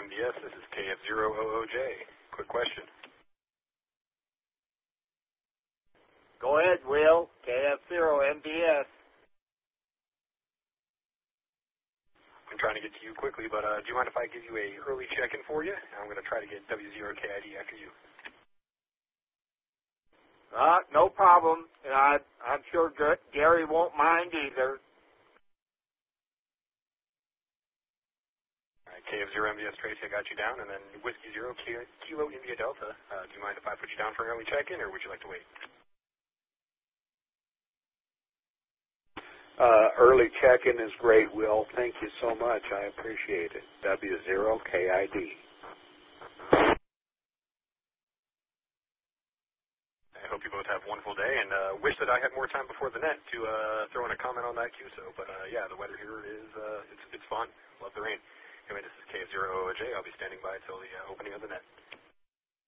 MDS, this is KF0OOJ. Quick question. Go ahead, Will. KF0MDS. I'm trying to get to you quickly, but do you mind if I give you a early check-in for you? I'm going to try to get W0KID after you. No problem. And I'm sure Gary won't mind either. All right, KF0MDS Tracy, I got you down, and then Whiskey 0 Kilo India Delta. Do you mind if I put you down for an early check-in, or would you like to wait? Early check-in is great, Will. Thank you so much. I appreciate it. W0KID. I hope you both have a wonderful day, and wish that I had more time before the net to throw in a comment on that QSO. But yeah, the weather here is it's fun. Love the rain. Anyway, this is KF0OJ. I'll be standing by until the opening of the net.